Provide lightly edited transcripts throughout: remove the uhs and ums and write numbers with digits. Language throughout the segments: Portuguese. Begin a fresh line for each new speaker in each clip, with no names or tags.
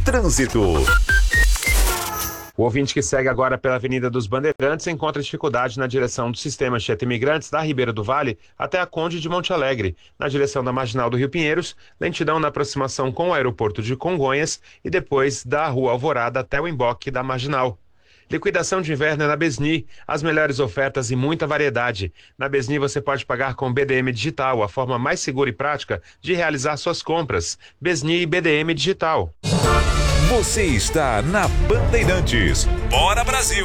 Trânsito.
O ouvinte que segue agora pela Avenida dos Bandeirantes encontra dificuldade na direção do sistema Anchieta Imigrantes da Ribeira do Vale até a Conde de Monte Alegre. Na direção da Marginal do Rio Pinheiros, lentidão na aproximação com o aeroporto de Congonhas e depois da Rua Alvorada até o emboque da Marginal. Liquidação de inverno é na Besni, as melhores ofertas e muita variedade. Na Besni você pode pagar com BDM Digital, a forma mais segura e prática de realizar suas compras. Besni e BDM Digital.
Você está na Bandeirantes. Bora, Brasil!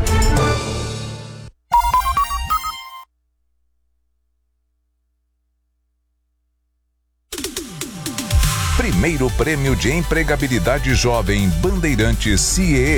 Primeiro Prêmio de Empregabilidade Jovem Bandeirantes CIE.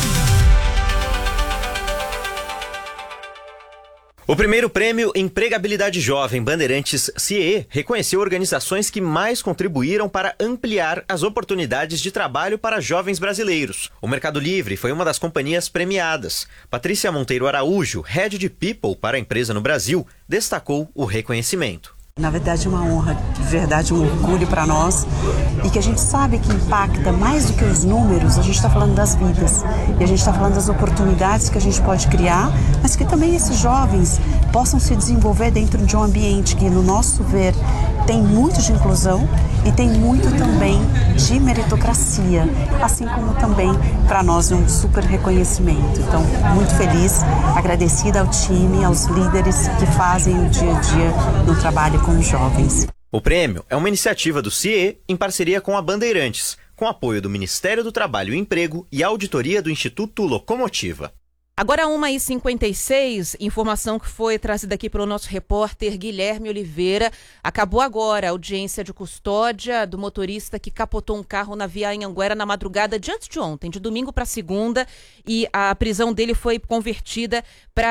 O primeiro prêmio Empregabilidade Jovem Bandeirantes CIE reconheceu organizações que mais contribuíram para ampliar as oportunidades de trabalho para jovens brasileiros. O Mercado Livre foi uma das companhias premiadas. Patrícia Monteiro Araújo, Head de People para a empresa no Brasil, destacou o reconhecimento.
Na verdade, é uma honra, de verdade, um orgulho para nós e que a gente sabe que impacta mais do que os números, a gente está falando das vidas e a gente está falando das oportunidades que a gente pode criar, mas que também esses jovens possam se desenvolver dentro de um ambiente que, no nosso ver, tem muito de inclusão e tem muito também de meritocracia, assim como também para nós um super reconhecimento. Então, muito feliz, agradecida ao time, aos líderes que fazem o dia a dia no trabalho com os jovens.
O prêmio é uma iniciativa do CIE em parceria com a Bandeirantes, com apoio do Ministério do Trabalho e Emprego e auditoria do Instituto Locomotiva.
Agora 1h56, informação que foi trazida aqui pelo nosso repórter Guilherme Oliveira. Acabou agora a audiência de custódia do motorista que capotou um carro na Via Anhanguera na madrugada de antes de ontem, de domingo para segunda, e a prisão dele foi convertida para